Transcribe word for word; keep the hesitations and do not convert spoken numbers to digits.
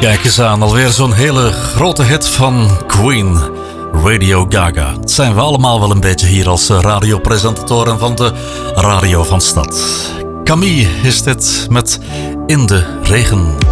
Kijk eens aan, alweer zo'n hele grote hit van Queen, Radio Gaga. Dat zijn we allemaal wel een beetje hier als radiopresentatoren van de Radio van Stad. Camille is dit met In de Regen.